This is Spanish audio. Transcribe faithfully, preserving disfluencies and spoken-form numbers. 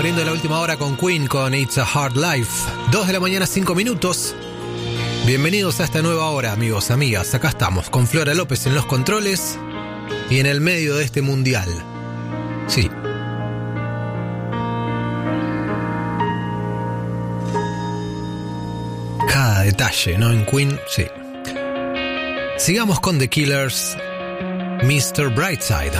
Abriendo la última hora con Queen con It's a Hard Life. Dos de la mañana, cinco minutos. Bienvenidos a esta nueva hora, amigos, amigas. Acá estamos con Flora López en los controles y en el medio de este mundial. Sí. Cada detalle, ¿no? En Queen, sí. Sigamos con The Killers, mister Brightside.